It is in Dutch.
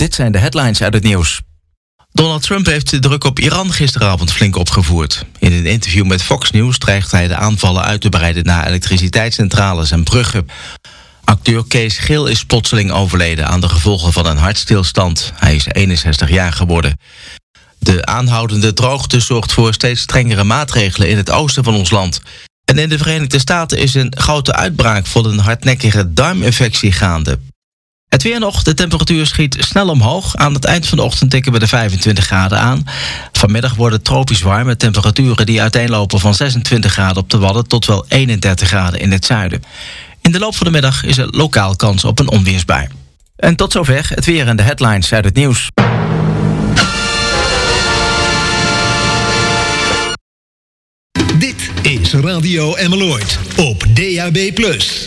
Dit zijn de headlines uit het nieuws. Donald Trump heeft de druk op Iran gisteravond flink opgevoerd. In een interview met Fox News dreigt hij de aanvallen uit te breiden naar elektriciteitscentrales en bruggen. Acteur Kees Geel is plotseling overleden aan de gevolgen van een hartstilstand. Hij is 61 jaar geworden. De aanhoudende droogte zorgt voor steeds strengere maatregelen in het oosten van ons land. En in de Verenigde Staten is een grote uitbraak van een hardnekkige darminfectie gaande. Het weer nog, de temperatuur schiet snel omhoog. Aan het eind van de ochtend tikken we de 25 graden aan. Vanmiddag wordt het tropisch warm met temperaturen die uiteenlopen van 26 graden op de Wadden tot wel 31 graden in het zuiden. In de loop van de middag is er lokaal kans op een onweersbui. En tot zover het weer en de headlines uit het nieuws. Dit is Radio Emmeloord op DAB+.